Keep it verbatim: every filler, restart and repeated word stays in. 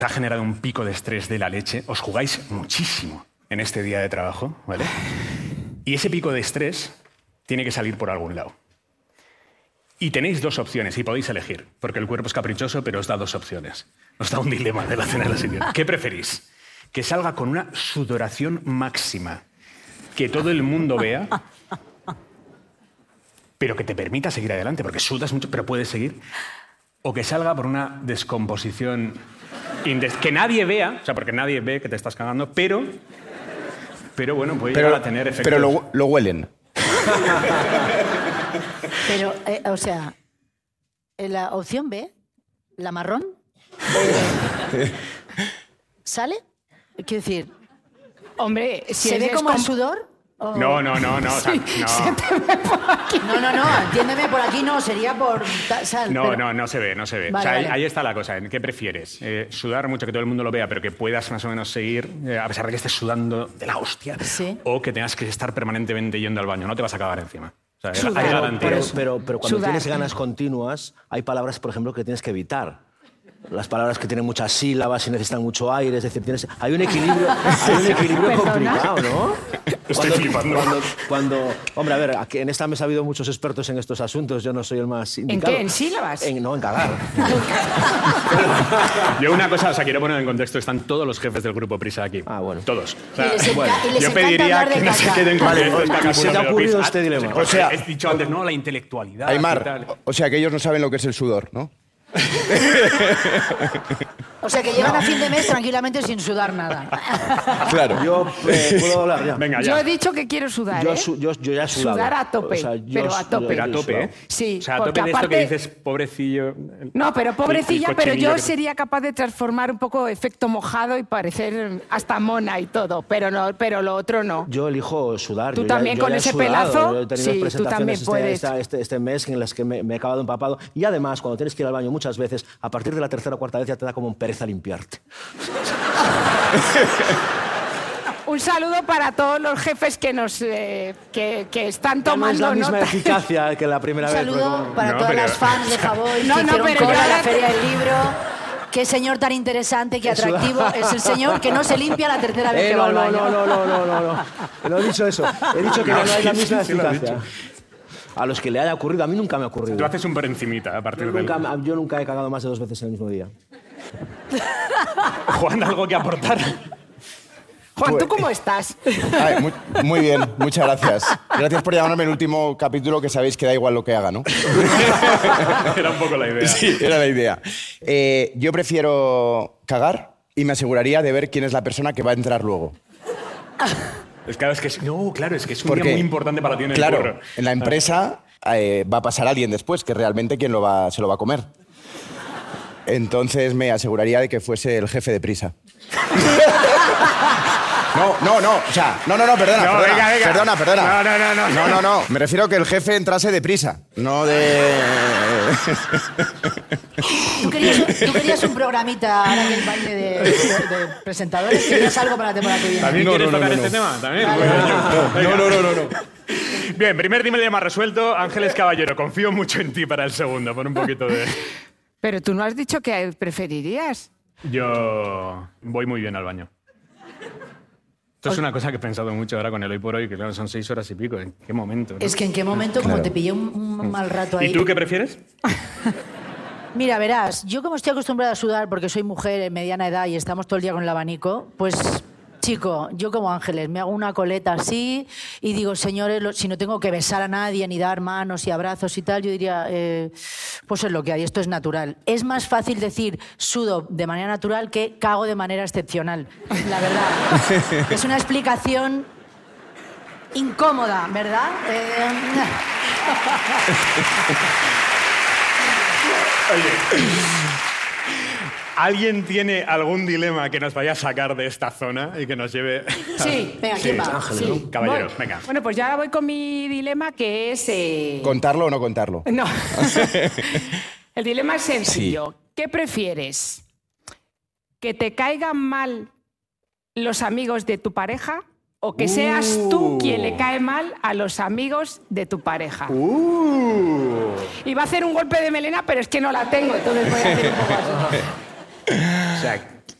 ha generado un pico de estrés de la leche, os jugáis muchísimo en este día de trabajo, ¿vale? Y ese pico de estrés tiene que salir por algún lado. Y tenéis dos opciones y podéis elegir, porque el cuerpo es caprichoso, pero os da dos opciones. Os da un dilema de la cena de la siguiente. ¿Qué preferís? ¿Que salga con una sudoración máxima, que todo el mundo vea, pero que te permita seguir adelante, porque sudas mucho, pero puedes seguir? ¿O que salga por una descomposición indes- que nadie vea, o sea, porque nadie ve que te estás cagando, pero, pero bueno, puede Pero, llegar a tener efectos... pero lo, lo huelen. Pero, eh, o sea, en la opción B, la marrón, eh, ¿sale? Quiero decir, Hombre, si ¿se es ve como el descom- sudor? ¿O- No, no, no, no, o sea, Sí, no. se te ve por aquí. No, no, no, entiéndeme, por aquí no, sería por... ta- sal, No, pero- no, no se ve, no se ve. Vale, o sea, ahí, vale. ahí está la cosa. ¿Qué prefieres? Eh, ¿Sudar mucho, que todo el mundo lo vea, pero que puedas más o menos seguir, eh, a pesar de que estés sudando de la hostia? Sí. ¿O que tengas que estar permanentemente yendo al baño? No te vas a cagar encima. O sea, Sudar, hay pero- garantía. Pero, pero, pero cuando Sudar. tienes ganas continuas, hay palabras, por ejemplo, que tienes que evitar. Las palabras que tienen muchas sílabas y necesitan mucho aire, es decir, tienes, hay un equilibrio, hay un equilibrio ¿Perdona? complicado, ¿no? Estoy flipando. Cuando, cuando- hombre, a ver, aquí en esta mesa ha habido muchos expertos en estos asuntos, yo no soy el más indicado. qué? ¿En sílabas? En- no, en cagar. Yo una cosa, o sea, quiero poner en contexto, están todos los jefes del grupo Prisa aquí. Ah, bueno. Todos. O sea, Y les enca- bueno, y les yo encanta pediría hablar de que no se caca. queden con Vale, estos ¿y cacas se te ha buenos de ocurrido Prisa. este dilema? O O sea- he dicho antes, no, la intelectualidad y Aymar, tal. o- o sea que ellos no saben lo que es el sudor, ¿no? O sea, que llegan a fin de mes tranquilamente sin sudar nada. Claro. Yo eh, puedo hablar ya. Venga, Yo ya. he dicho que quiero sudar, Yo, ¿eh? su- yo, yo ya he sudado. Sudar a tope, O sea, yo- pero a yo- tope. Pero a yo he tope, ¿eh? sudado. Sí, O sea, a porque tope de esto que aparte- dices, pobrecillo... No, pero el- el pobrecilla, pero cochinillo yo que- sería capaz de transformar un poco efecto mojado y parecer hasta mona y todo, pero no, pero lo otro no. Yo elijo sudar. Tú yo ya- también yo con ya he ese sudado. pelazo, Yo he tenido sí, tú presentaciones también este, puedes. esta- Este, este mes en las que me, me he acabado empapado. Y además, cuando tienes que ir al baño muchas veces, a partir de la tercera o cuarta vez ya te da como un pereza limpiarte. Un saludo para todos los jefes que nos eh, que, que están Ya no es tomando la misma nota. eficacia que la primera Un vez. saludo porque- para No, todas pero- las fans de Javoy que No, no, hicieron pero cola yo en la ahora- Feria del Libro. Qué señor tan interesante, qué atractivo es el señor que no se limpia la tercera vez Eh, que va no, al no, baño. no, no, no, no, no, no. No he dicho eso. He dicho que No, ya no hay la sí, misma sí, sí lo has eficacia. A los que le haya ocurrido, a mí nunca me ha ocurrido. Tú haces un por encimita a partir Yo del... nunca, yo nunca he cagado más de dos veces en el mismo día. Juan, ¿algo que aportar? Juan, ¿tú Pues- cómo estás? Ay, muy, muy bien, muchas gracias. Gracias por llamarme el último capítulo, que sabéis que da igual lo que haga, ¿no? Era un poco la idea. Sí, era la idea. Eh, yo prefiero cagar y me aseguraría de ver quién es la persona que va a entrar luego. Es, claro, es que es, no, claro, es que es un Porque, día muy importante para ti en el claro, curro. en la empresa eh, va a pasar alguien después, que realmente quien lo va, se lo va a comer. Entonces me aseguraría de que fuese el jefe de Prisa. No, no, no, o sea, no, no, no, perdona, No, perdona, venga, venga. perdona, perdona. No, no, no, no. No, no, no, me refiero a que el jefe entrase de prisa, no de... ¿Tú querías, un, tú querías un programita ahora que el baile de, de- de presentadores. ¿Querías algo para la temporada que viene? ¿También No, quieres no, no, tocar no, este no. tema? ¿También? Vale, Bueno, vale. yo- venga. No, no, no, no, no. Bien, primer dilema resuelto. Ángeles Caballero, confío mucho en ti para el segundo. Pon un poquito de... Pero tú no has dicho que preferirías. Yo voy muy bien al baño. Esto es una cosa que he pensado mucho ahora con el hoy por hoy, que claro, son seis horas y pico. ¿En qué momento? ¿no? Es que en qué momento, como Claro. te pillé un, un mal rato ahí. ¿Y tú qué prefieres? Mira, verás, yo como estoy acostumbrada a sudar porque soy mujer en mediana edad y estamos todo el día con el abanico, pues, chico, yo como Ángeles me hago una coleta así y digo, señores, lo- si no tengo que besar a nadie, ni dar manos y abrazos y tal, yo diría, eh, pues es lo que hay, esto es natural. Es más fácil decir sudo de manera natural que cago de manera excepcional, la verdad. Es una explicación incómoda, ¿verdad? Eh, ¿Alguien tiene algún dilema que nos vaya a sacar de esta zona y que nos lleve... Sí. venga, ¿quién va? Ángeles, Sí. ¿no? Caballero, Voy. venga. Bueno, pues ya ahora voy con mi dilema, que es... eh, ¿Contarlo o no contarlo? No. El dilema es sencillo. ¿Qué prefieres? ¿Que te caigan mal los amigos de tu pareja o que seas tú Uh. quien le cae mal a los amigos de tu pareja? Uh. Iba a hacer un golpe de melena, pero es que no la tengo, entonces voy a hacer un poco así. O sea,